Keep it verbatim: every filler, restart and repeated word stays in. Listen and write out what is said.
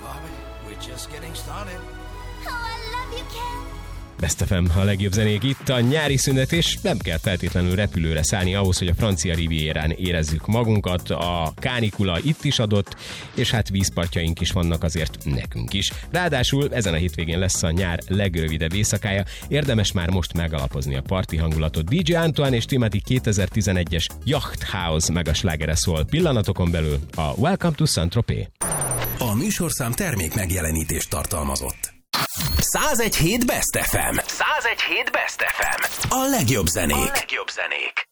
Bobby, we're just getting started. Oh, I love you, Ken. Best ef em, a legjobb zenék itt a nyári szünet, és nem kell feltétlenül repülőre szállni ahhoz, hogy a francia rivierán érezzük magunkat. A kánikula itt is adott, és hát vízpartjaink is vannak azért nekünk is. Ráadásul ezen a hétvégén lesz a nyár legrövidebb éjszakája, érdemes már most megalapozni a parti hangulatot. dé dzsé Antoine és Timothy kétezer-tizenegyes Yacht House meg a slágere szól pillanatokon belül a Welcome to Saint-Tropez. A műsorszám termék megjelenítést tartalmazott. száz egy hét Best ef em. száz egy hét Best ef em. A legjobb zenék. A legjobb zenék.